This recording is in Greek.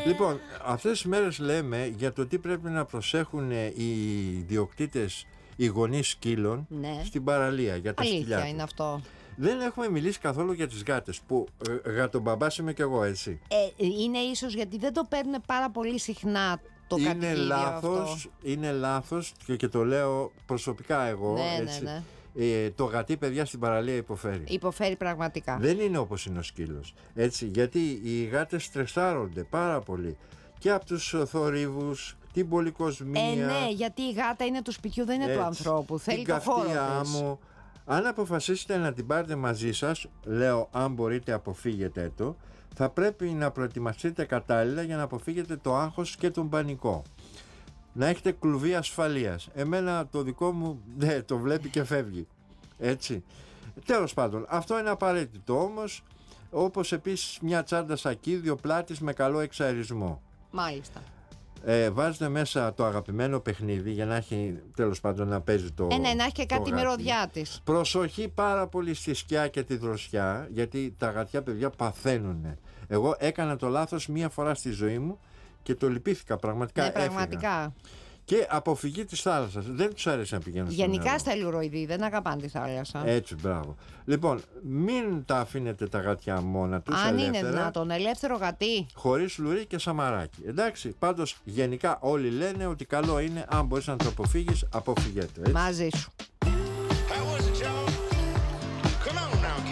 Λοιπόν, αυτές τις μέρες λέμε για το τι πρέπει να προσέχουν οι ιδιοκτήτες, οι γονείς σκύλων στην παραλία για τα σκυλιά. Αλήθεια είναι αυτό. Δεν έχουμε μιλήσει καθόλου για τις γάτες, που γατομπαμπάς είμαι κι εγώ, έτσι. Είναι ίσως γιατί δεν το παίρνουν πάρα πολύ συχνά το κατοικίδιο αυτό. Είναι λάθος και το λέω προσωπικά εγώ, έτσι. Ναι. Το γατί, παιδιά, στην παραλία υποφέρει. Υποφέρει πραγματικά. Δεν είναι όπως είναι ο σκύλος, έτσι, γιατί οι γάτες στρεσάρονται πάρα πολύ και από τους θορύβους, την πολυκοσμία. Ναι, γιατί η γάτα είναι του σπιτιού, δεν είναι του ανθρώπου. Θέλει το χώρο της. Αν αποφασίσετε να την πάρετε μαζί σας, λέω, αν μπορείτε αποφύγετε το, θα πρέπει να προετοιμαστείτε κατάλληλα για να αποφύγετε το άγχος και τον πανικό. Να έχετε κλουβί ασφαλείας. Εμένα το δικό μου το βλέπει και φεύγει. Έτσι. Τέλος πάντων, αυτό είναι απαραίτητο όμως, όπως επίσης μια τσάντα σακίδιο πλάτης με καλό εξαερισμό. Μάλιστα. Βάζετε μέσα το αγαπημένο παιχνίδι για να έχει, τέλος πάντων, να παίζει το. Να έχει και κάτι μυρωδιά της. Προσοχή πάρα πολύ στη σκιά και τη δροσιά, γιατί τα γατιά, παιδιά, παθαίνουν. Εγώ έκανα το λάθος μία φορά στη ζωή μου και το λυπήθηκα πραγματικά. Ναι, πραγματικά. Και αποφυγή της θάλασσας. Δεν τους άρεσε να πηγαίνουν στο νερό. Γενικά στα λουροειδή δεν αγαπάνε τη θάλασσα. Έτσι, μπράβο. Λοιπόν, μην τα αφήνετε τα γατιά μόνα τους. Αν ελεύθερα, είναι δυνατόν, ελεύθερο γατί. Χωρίς λουρί και σαμαράκι. Εντάξει, πάντως γενικά όλοι λένε ότι καλό είναι, αν μπορείς να το αποφύγεις, αποφύγετε. Μαζί σου.